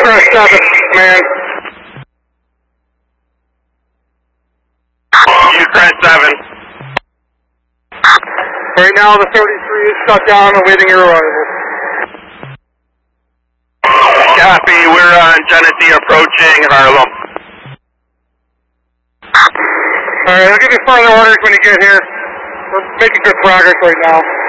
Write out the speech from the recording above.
Crash 7, man. You Crash 7. Right now the 33 is shut down, awaiting your arrival. Copy, we're on Genesee approaching Harlem. Alright, I'll give you further orders when you get here. We're making good progress right now.